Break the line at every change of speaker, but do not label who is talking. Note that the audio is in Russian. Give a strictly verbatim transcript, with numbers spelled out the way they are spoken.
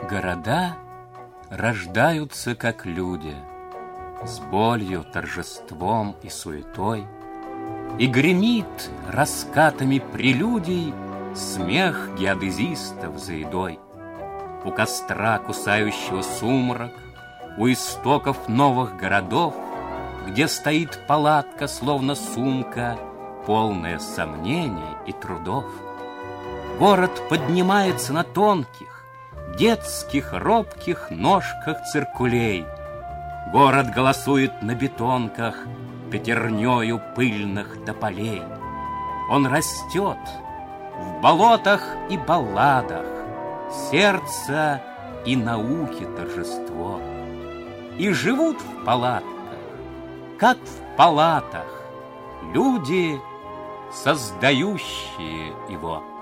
Города рождаются как люди, с болью, торжеством и суетой, и гремит раскатами прелюдий смех геодезистов за едой. У костра, кусающего сумрак, у истоков новых городов, где стоит палатка, словно сумка, полная сомнений и трудов. Город поднимается на тонких, детских, робких ножках циркулей. Город голосует на бетонках пятернёю пыльных тополей. Он растет в болотах и балладах, сердца и науки торжество. И живут в палатках, как в палатах, люди, создающие его.